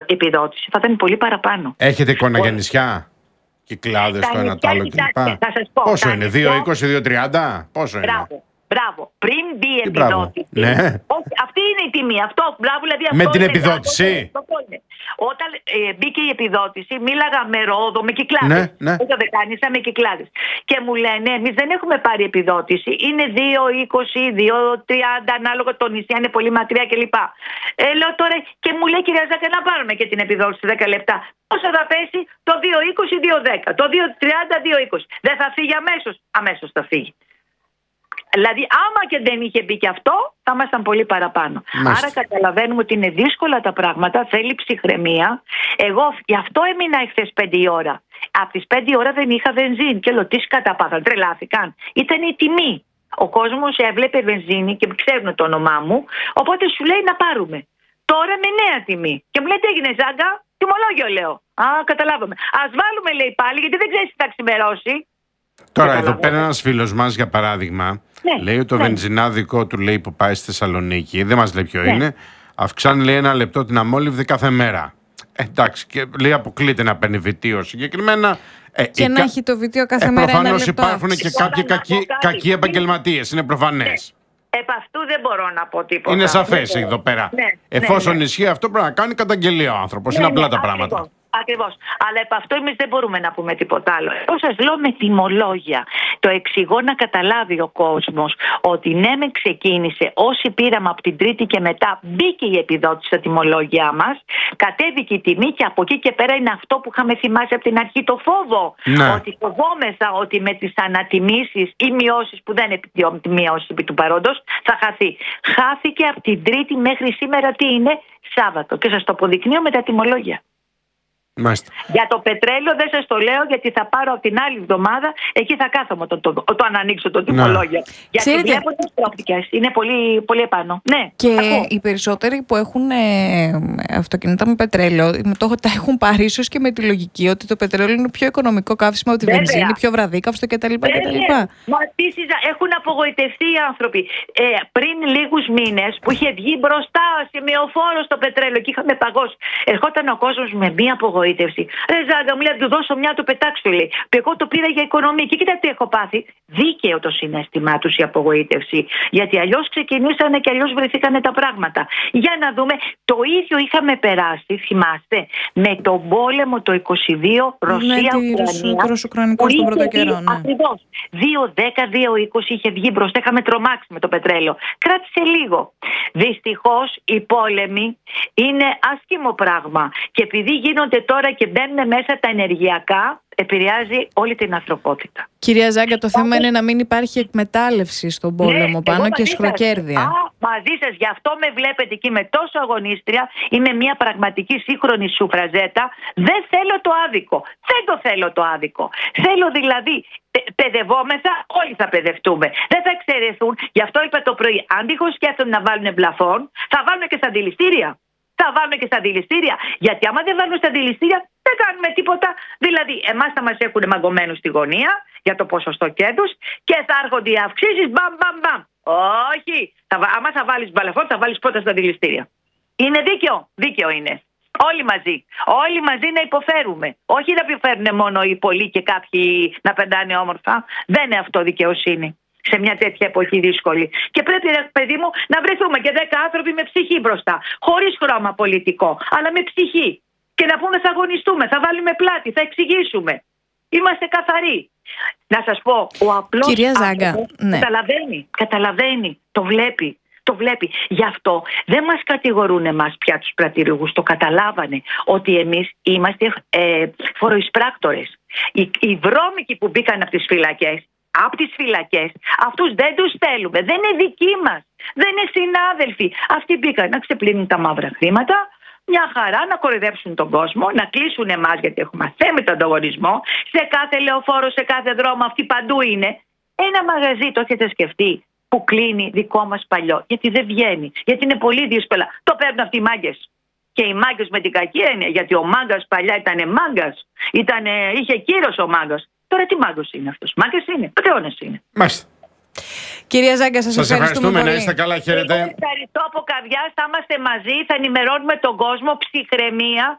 επιδότηση θα ήταν πολύ παραπάνω. Έχετε εικόνα για νησιά? Κυκλάδες το ένα το άλλο κλπ. Θα σας πω. Πόσο είναι, 2,20, 2,30? Πόσο είναι? Μπράβο. Πριν μπει η επιδότηση. Ναι. Αυτή είναι η τιμή. Αυτό, μπράβο, δηλαδή αυτό. Με την επιδότηση. Όταν μπήκε η επιδότηση, μίλαγα με ρόδο, με κυκλάδες. Ναι. Το δεκάνησα με κυκλάδες. Και μου λένε, εμείς δεν έχουμε πάρει επιδότηση. Είναι 2,20, 2,30, ανάλογα το νησί, είναι πολύ μακριά κλπ. Λέω τώρα και μου λέει, κυρία Ζάκα, να πάρουμε και την επιδότηση 10 λεπτά. Πόσο θα πέσει? Το 2,20, 2,10. Το 2,30, 2,20. Δεν θα φύγει αμέσως? Αμέσως θα φύγει. Δηλαδή, άμα και δεν είχε μπει και αυτό, θα ήμασταν πολύ παραπάνω. Μάλιστα. Άρα καταλαβαίνουμε ότι είναι δύσκολα τα πράγματα, θέλει ψυχραιμία. Εγώ γι' αυτό έμεινα εχθές 5 η ώρα. Από τις 5 η ώρα δεν είχα βενζίνη και λέω τι καταπάθαν, τρελάθηκαν. Ήταν η τιμή. Ο κόσμος έβλεπε βενζίνη και ξέρουν το όνομά μου, οπότε σου λέει να πάρουμε. Τώρα με νέα τιμή. Και μου λέει τι έγινε, Ζάγκα? Τιμολόγιο λέω. Καταλάβαμε. Ας βάλουμε, λέει, πάλι, γιατί δεν ξέρεις τι θα ξημερώσει. Τώρα, εδώ πέρα ένας φίλος μας, για παράδειγμα, λέει ότι το βενζινάδικο του, λέει, που πάει στη Θεσσαλονίκη, δεν μας λέει ποιο είναι, αυξάνει, λέει, 1 λεπτό την αμόλυβδη κάθε μέρα. Εντάξει, και λέει αποκλείται να παίρνει βιτίο συγκεκριμένα. Και να έχει το βιτίο κάθε μέρα 1 λεπτό. Προφανώς υπάρχουν και κάποιοι κακοί επαγγελματίες, είναι προφανές. Επ' αυτού δεν μπορώ να πω τίποτα. Είναι σαφές εδώ πέρα. Εφόσον ισχύει αυτό, πρέπει να κάνει καταγγελία ο άνθρωπος. Είναι απλά τα πράγματα. Ακριβώς. Αλλά επ' αυτό εμείς δεν μπορούμε να πούμε τίποτα άλλο. Εγώ σας λέω με τιμολόγια. Το εξηγώ να καταλάβει ο κόσμος ότι ναι, με ξεκίνησε. Όσοι πήραμε από την Τρίτη και μετά, μπήκε η επιδότηση στα τιμολόγια μας, κατέβηκε η τιμή και από εκεί και πέρα είναι αυτό που είχαμε θυμάσει από την αρχή, το φόβο. Ναι. Ότι φοβόμεθα ότι με τις ανατιμήσεις ή μειώσεις που δεν είναι μειώσεις επί του παρόντος θα χαθεί. Χάθηκε από την Τρίτη μέχρι σήμερα, τι είναι? Σάββατο. Και σας το αποδεικνύω με τα τιμολόγια. Μάλιστα. Για το πετρέλαιο δεν σας το λέω, γιατί θα πάρω από την άλλη εβδομάδα, εκεί θα κάθομαι όταν ανοίξω το τιμολόγιο. Γιατί βλέπω τις προοπτικές, είναι πολύ, πολύ επάνω. Ναι, και οι περισσότεροι που έχουν αυτοκίνητα με πετρέλαιο, τα έχουν πάρει ίσως και με τη λογική ότι το πετρέλαιο είναι πιο οικονομικό καύσιμο από τη βενζίνη, πιο βραδύκαυστο κτλ. Μα έχουν απογοητευτεί οι άνθρωποι. Πριν λίγους μήνες που είχε βγει μπροστά σημειοφόρο στο πετρέλαιο και είχαμε παγώσει, ερχόταν ο κόσμος με μία απογοήτευση. Ρε Ζάγκα, μου λέει, του δώσω μια, του πετάξω, λέει. Εγώ το πήρα για οικονομία. Και κοίτα τι έχω πάθει. Δίκαιο το συναίσθημά τους η απογοήτευση. Γιατί αλλιώς ξεκινήσανε και αλλιώς βρεθήκανε τα πράγματα. Για να δούμε, το ίδιο είχαμε περάσει, θυμάστε, με τον πόλεμο το 22 Ρωσία-Ουκρανία. Το ρωσο-ουκρανικό στον πρώτο καιρό. Ακριβώς. 2,10, 2,20 είχε βγει μπροστά. Είχαμε τρομάξει με το πετρέλαιο. Κράτησε λίγο. Δυστυχώς οι πόλεμοι είναι άσχημο πράγμα. Και επειδή γίνονται τώρα και μπαίνουν μέσα τα ενεργειακά, επηρεάζει όλη την ανθρωπότητα. Κυρία Ζάγκα, το θέμα είναι να μην υπάρχει εκμετάλλευση στον πόλεμο πάνω και σχροκέρδεια. Μαζί σας, γι' αυτό με βλέπετε εκεί με τόσο αγωνίστρια. Είμαι μια πραγματική σύγχρονη σουφραζέτα. Δεν θέλω το άδικο. Δεν το θέλω το άδικο. Θέλω δηλαδή, παιδευόμεθα, όλοι θα παιδευτούμε. Δεν θα εξαιρεθούν. Γι' αυτό είπα το πρωί, αν τυχόν σκέφτονται να βάλουν πλαφόν, θα βάλουν και στα αντιληστήρια. Θα βάλουν και στα αντιληστήρια. Γιατί άμα δεν βάλουν στα αντιληστήρια, δεν κάνουμε τίποτα. Δηλαδή, εμάς θα μας έχουν μαγκωμένους στη γωνία για το ποσοστό κέρδους και θα έρχονται οι αυξήσεις μπαμ, μπαμ, μπαμ. Όχι. Άμα θα βάλεις μπαλαφόν, θα βάλεις πρώτα στα αντιληστήρια. Είναι δίκαιο. Δίκαιο είναι. Όλοι μαζί. Όλοι μαζί να υποφέρουμε. Όχι να υποφέρουν μόνο οι πολλοί και κάποιοι να πεντάνε όμορφα. Δεν είναι αυτό δικαιοσύνη. Σε μια τέτοια εποχή δύσκολη. Και πρέπει, παιδί μου, να βρεθούμε και 10 άνθρωποι με ψυχή μπροστά. Χωρίς χρώμα πολιτικό, αλλά με ψυχή. Και να πούμε θα αγωνιστούμε, θα βάλουμε πλάτη, θα εξηγήσουμε. Είμαστε καθαροί. Να σας πω, ο απλός άνθρωπος καταλαβαίνει, το βλέπει. Το βλέπει. Γι' αυτό δεν μας κατηγορούν εμάς πια τους πρατηριούχους. Το καταλάβανε ότι εμείς είμαστε φοροεισπράκτορες. Οι βρώμικοι που μπήκαν από τις φυλακές, αυτούς δεν τους θέλουμε. Δεν είναι δικοί μας. Δεν είναι συνάδελφοι. Αυτοί μπήκαν να ξεπλύνουν τα μαύρα χρήματα, μια χαρά να κοροϊδέψουν τον κόσμο, να κλείσουν εμάς γιατί έχουμε αθέμητο ανταγωνισμό. Σε κάθε λεωφόρο, σε κάθε δρόμο, αυτοί παντού είναι. Ένα μαγαζί, το έχετε σκεφτεί, που κλείνει δικό μας παλιό. Γιατί δεν βγαίνει. Γιατί είναι πολύ δύσκολα. Το παίρνουν αυτοί οι μάγκες. Και οι μάγκες με την κακή έννοια. Γιατί ο μάγκας παλιά ήταν μάγκας. Είχε κύρος ο μάγκας. Τώρα τι μάγκος είναι αυτός? Μάγκες είναι. Πατεώνες είναι. Μάλιστα. Κυρία Ζάγκα, σας ευχαριστούμε πολύ. Να είστε καλά, χαίρετε. Ευχαριστώ από καρδιάς. Θα είμαστε μαζί. Θα ενημερώνουμε τον κόσμο. Ψυχραιμία.